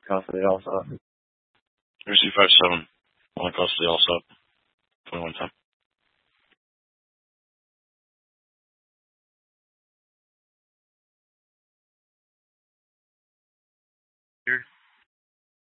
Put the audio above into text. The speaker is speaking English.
cost of the Allsop. Here's 257. Only cost of the Allsop. 2110. Here.